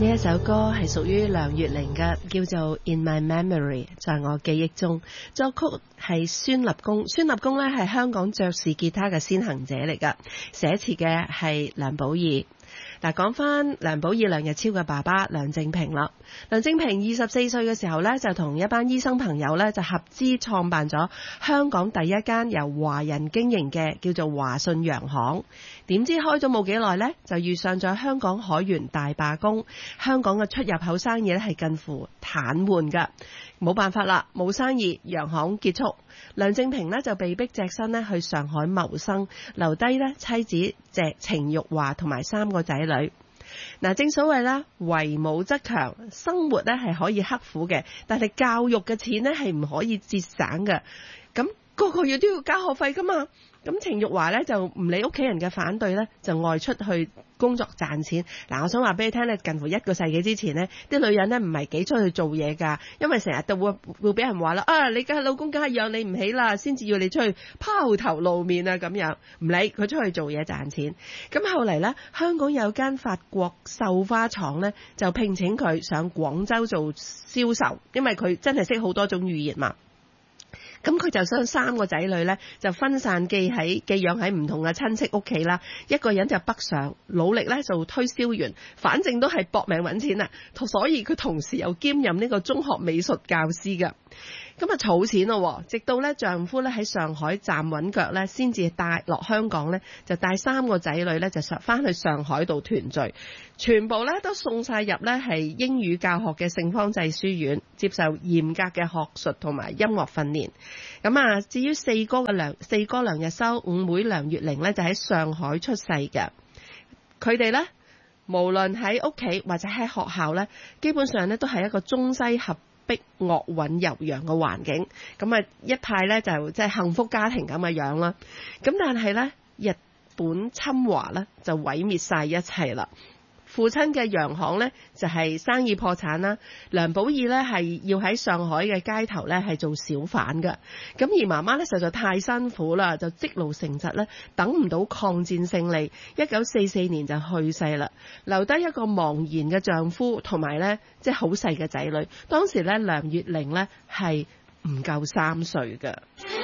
呢一首歌係屬於梁月玲嘅，叫做 In My Memory， 在我記憶中。作曲係孫立功，孫立功咧係香港爵士吉他嘅先行者嚟噶，寫詞嘅係梁寶儀。嗱，講翻梁寶儀梁日超嘅爸爸梁正平啦。梁正平24歲嘅時候咧，就同一班醫生朋友咧，就合資創辦咗香港第一間由華人經營嘅叫做華信洋行。點知開咗冇幾耐咧，就遇上咗香港海員大罷工，香港嘅出入口生意咧係近乎癱瘓噶，冇辦法啦，冇生意，洋行結束。梁正平呢就被逼隻身呢去上海謀生，留低呢妻子程玉華同埋3個仔女。嗱，正所謂啦，為武則強，生活呢係可以刻苦嘅，但係教育嘅錢呢係唔可以節省嘅。咁個月都要交學費噶嘛。咁程玉華呢就唔理屋企人嘅反對呢，就外出去工作賺錢。嗱，我想話俾你聽呢，近乎1個世紀之前呢，啲女人呢唔係幾出去做嘢㗎，因為成日都會俾人話啦，你嘅老公梗係養你唔起啦，先至要你出去拋頭露面啊咁樣。唔理佢出去做嘢賺錢。咁後嚟呢，香港有間法國繡花廠呢，就聘請佢上廣州做銷售，因為佢真係識好多種語言嘛。咁佢就將3個仔女呢，就分散寄養喺唔同嘅親戚屋企啦。一個人就北上，努力呢做推銷員，反正都係搏命揾錢啊。所以佢同時又兼任呢個中學美術教師㗎。咁啊儲錢咯，直到呢丈夫呢喺上海站穩腳呢，先至帶落香港呢，就帶3個仔女呢，就翻去上海度團聚，全部呢都送晒入呢係英語教學嘅聖方濟書院，接受嚴格嘅學術同埋音樂訓練。咁啊，至於四哥梁日修、5妹梁月玲呢，就喺上海出世嘅。佢哋呢，無論喺屋企或者喺學校呢，基本上呢都係一個中西合璧樂韻悠揚嘅環境。咁啊，一派呢就即係幸福家庭咁嘅樣啦。咁但係呢，日本侵華呢，就毀滅晒一切啦。父親嘅洋行呢，就係生意破產啦，梁寶儀呢，係要喺上海嘅街頭呢，係做小販㗎。咁而媽媽呢，實在太辛苦啦，就積勞成疾呢，等唔到抗戰勝利，1944年就去世啦，留低一個茫然嘅丈夫同埋呢，即係好細嘅仔女。當時呢，梁月玲呢，係唔夠3歲㗎。